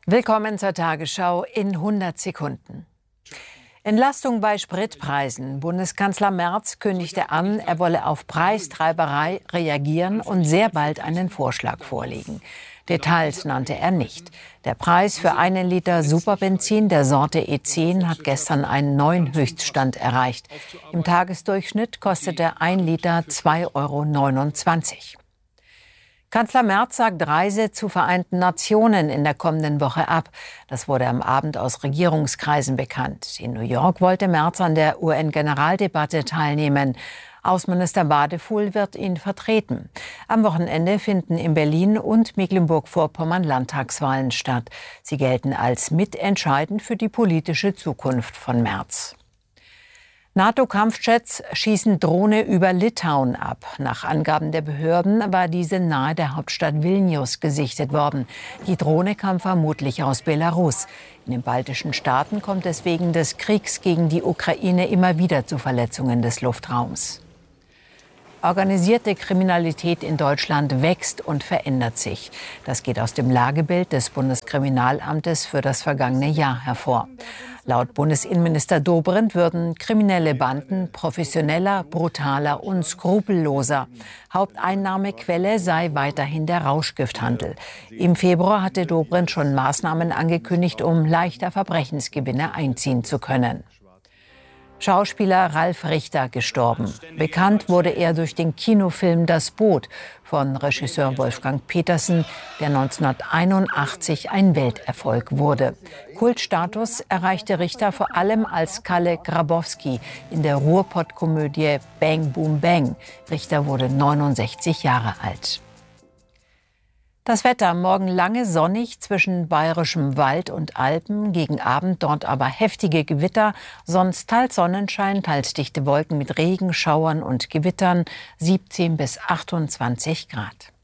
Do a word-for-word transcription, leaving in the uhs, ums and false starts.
Willkommen zur Tagesschau in hundert Sekunden. Entlastung bei Spritpreisen. Bundeskanzler Merz kündigte an, er wolle auf Preistreiberei reagieren und sehr bald einen Vorschlag vorlegen. Details nannte er nicht. Der Preis für einen Liter Superbenzin der Sorte E zehn hat gestern einen neuen Höchststand erreicht. Im Tagesdurchschnitt kostete ein Liter zwei Euro neunundzwanzig. Kanzler Merz sagt Reise zu Vereinten Nationen in der kommenden Woche ab. Das wurde am Abend aus Regierungskreisen bekannt. In New York wollte Merz an der U N-Generaldebatte teilnehmen. Außenminister Wadefuhl wird ihn vertreten. Am Wochenende finden in Berlin und Mecklenburg-Vorpommern Landtagswahlen statt. Sie gelten als mitentscheidend für die politische Zukunft von Merz. NATO-Kampfjets schießen Drohne über Litauen ab. Nach Angaben der Behörden war diese nahe der Hauptstadt Vilnius gesichtet worden. Die Drohne kam vermutlich aus Belarus. In den baltischen Staaten kommt es wegen des Kriegs gegen die Ukraine immer wieder zu Verletzungen des Luftraums. Organisierte Kriminalität in Deutschland wächst und verändert sich. Das geht aus dem Lagebild des Bundeskriminalamtes für das vergangene Jahr hervor. Laut Bundesinnenminister Dobrindt würden kriminelle Banden professioneller, brutaler und skrupelloser. Haupteinnahmequelle sei weiterhin der Rauschgifthandel. Im Februar hatte Dobrindt schon Maßnahmen angekündigt, um leichter Verbrechensgewinne einziehen zu können. Schauspieler Ralf Richter gestorben. Bekannt wurde er durch den Kinofilm Das Boot von Regisseur Wolfgang Petersen, der neunzehnhunderteinundachtzig ein Welterfolg wurde. Kultstatus erreichte Richter vor allem als Kalle Grabowski in der Ruhrpott-Komödie Bang Boom Bang. Richter wurde neunundsechzig Jahre alt. Das Wetter, morgen lange sonnig zwischen bayerischem Wald und Alpen, gegen Abend dort aber heftige Gewitter, sonst teils Sonnenschein, teils dichte Wolken mit Regen, Schauern und Gewittern, siebzehn bis achtundzwanzig Grad.